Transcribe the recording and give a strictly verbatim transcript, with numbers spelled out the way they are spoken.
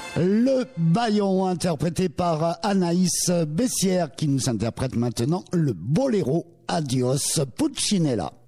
Le Baillon, interprété par Anaïs Bessières, qui nous interprète maintenant le boléro Adios Puccinella.